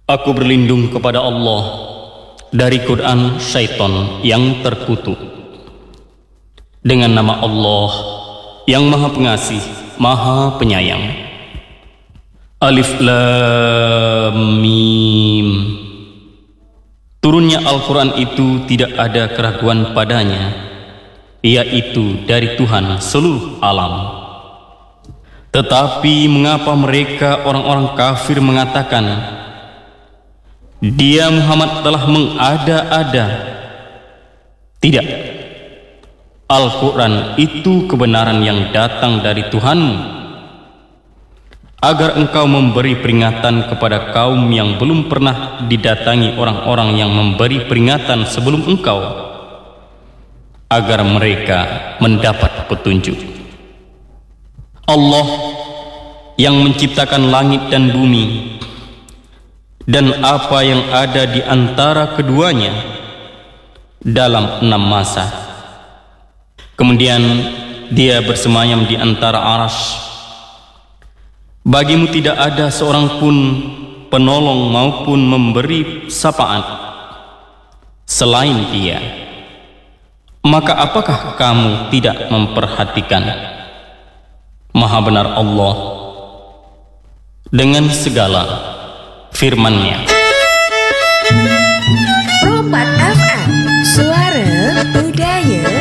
Aku berlindung kepada Allah dari godaan syaitan yang terkutuk. Dengan nama Allah yang Maha Pengasih, Maha Penyayang. Alif Lam Mim. Turunnya Al-Quran itu tidak ada keraguan padanya, yaitu dari Tuhan seluruh alam. Tetapi mengapa mereka orang-orang kafir mengatakan, Dia Muhammad telah mengada-ada? Tidak. Al-Quran itu kebenaran yang datang dari Tuhanmu, agar engkau memberi peringatan kepada kaum yang belum pernah didatangi orang-orang yang memberi peringatan sebelum engkau, agar mereka mendapat petunjuk. Allah yang menciptakan langit dan bumi dan apa yang ada di antara keduanya dalam 6 masa. Kemudian Dia bersemayam di antara arasy. Bagimu tidak ada seorang pun penolong maupun memberi syafaat selain Dia. Maka apakah kamu tidak memperhatikan? Maha benar Allah dengan segala firman-Nya. Rompak FM, suara budaya